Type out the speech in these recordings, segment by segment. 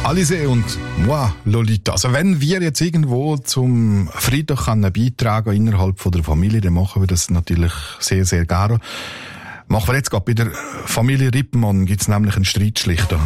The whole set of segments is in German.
Alizé und moi, Lolita. Also wenn wir jetzt irgendwo zum Freitag beitragen innerhalb von der Familie, dann machen wir das natürlich sehr, sehr gerne. Machen wir jetzt gerade bei der Familie Rippmann, gibt es nämlich einen Streitschlichter.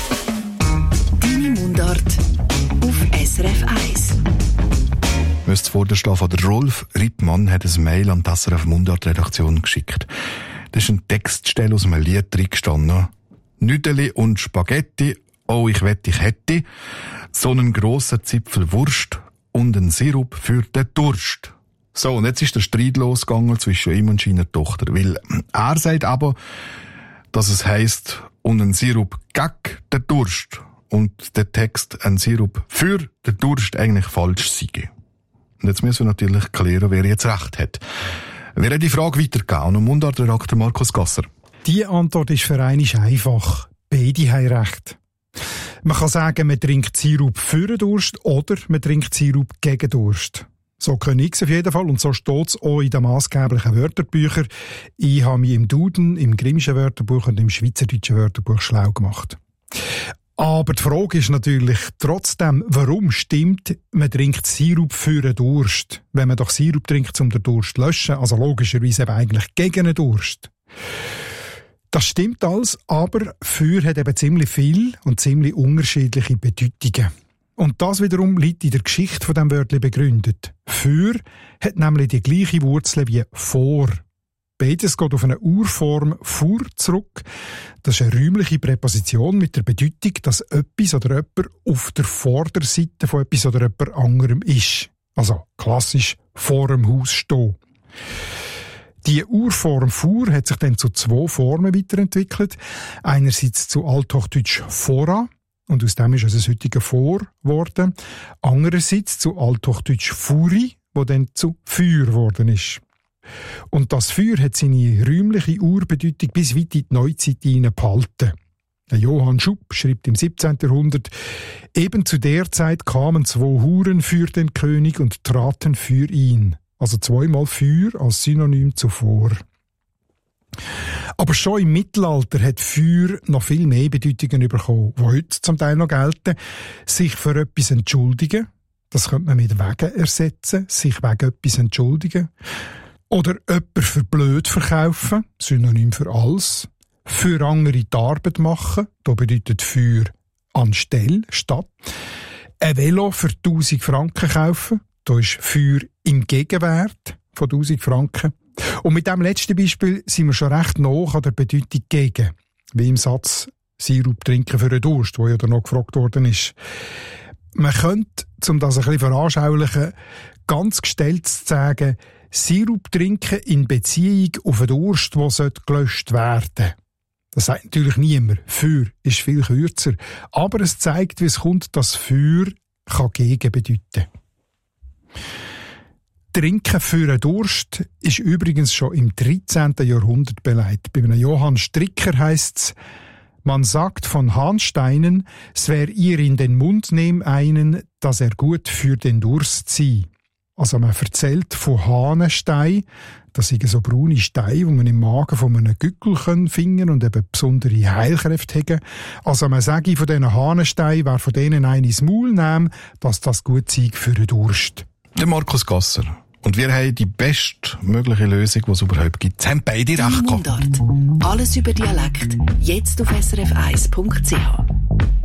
Deine Mundart auf SRF 1. Müsst vorstellen, von der Rolf Rippmann hat ein Mail an die SRF Mundart-Redaktion geschickt. Das ist ein Textstelle aus einem Lied drin gestanden. Nüdeli und Spaghetti, oh ich wett ich hätte, so einen grossen Zipfel Wurst und einen Sirup für den Durst. So, und jetzt ist der Streit losgegangen zwischen ihm und seiner Tochter, weil er sagt aber, dass es heisst, und ein Sirup gegen den Durst und der Text ein Sirup für den Durst eigentlich falsch sei. Und jetzt müssen wir natürlich klären, wer jetzt recht hat. Wir haben die Frage weitergegeben an Mundartredakteur Markus Gasser. Die Antwort ist für einmal einfach. Beide haben recht. Man kann sagen, man trinkt Sirup für den Durst oder man trinkt Sirup gegen Durst. So können ich es auf jeden Fall und so steht es auch in den maßgeblichen Wörterbüchern. Ich habe mich im Duden, im Grimmschen Wörterbuch und im Schweizerdeutschen Wörterbuch schlau gemacht. Aber die Frage ist natürlich trotzdem, warum stimmt, man trinkt Sirup für den Durst, wenn man doch Sirup trinkt, um den Durst zu löschen, also logischerweise eben eigentlich gegen den Durst. Das stimmt alles, aber für hat eben ziemlich viel und ziemlich unterschiedliche Bedeutungen. Und das wiederum liegt in der Geschichte von diesem Wörtchen begründet. Für hat nämlich die gleiche Wurzel wie vor. Beides geht auf eine Urform «vor» zurück. Das ist eine räumliche Präposition mit der Bedeutung, dass etwas oder jemand auf der Vorderseite von etwas oder jemand anderem ist. Also klassisch vor dem Haus stehen. Die Urform «vor» hat sich dann zu zwei Formen weiterentwickelt. Einerseits zu Althochdeutsch «fora», und aus dem ist also das heutige «vor» geworden. Andererseits zu Althochdeutsch «furi», wo dann zu «für» geworden ist. Und das «für» hat seine räumliche Urbedeutung bis weit in die Neuzeit hinein behalten. Johann Schupp schreibt im 17. Jahrhundert, eben zu der Zeit kamen zwei Huren für den König und traten für ihn. Also zweimal «für» als Synonym zu «vor». Aber schon im Mittelalter hat «für» noch viel mehr Bedeutungen bekommen, die heute zum Teil noch gelten. Sich für etwas entschuldigen, das könnte man mit «wegen» ersetzen, sich wegen etwas entschuldigen. Oder jemanden für blöd verkaufen, Synonym für «als». Für andere die Arbeit machen, da bedeutet «für» anstelle, statt. Ein Velo für 1000 Franken kaufen, da ist «für» im Gegenwert von 1000 Franken. Und mit dem letzten Beispiel sind wir schon recht nah an der Bedeutung «gegen», wie im Satz «Sirup trinken für den Durst», wo ja dann noch gefragt worden ist. Man könnte, um das ein bisschen veranschaulichen, ganz gestellt sagen, Sirup trinken in Beziehung auf einen Durst, der gelöscht werden sollte. Das sagt natürlich niemand. «Für» ist viel kürzer. Aber es zeigt, wie es kommt, dass «für» kann «gegen» bedeuten. Trinken für einen Durst ist übrigens schon im 13. Jahrhundert belegt. Bei einem Johann Stricker heisst's, man sagt von Hahnsteinen, es wär ihr in den Mund nehm einen, dass er gut für den Durst sei. Also man erzählt von Hahnenstein, das sind so braune Steine, die man im Magen von einem Gückel finden und eben besondere Heilkräfte haben. Also man sage von diesen Hahnensteinen, wer von denen einen ins Maul nimmt, dass das gut sei für den Durst. Der Markus Gasser. Und wir haben die bestmögliche Lösung, die es überhaupt gibt. Sie haben beide recht gehabt. Mundart. Alles über Dialekt. Jetzt auf srf1.ch.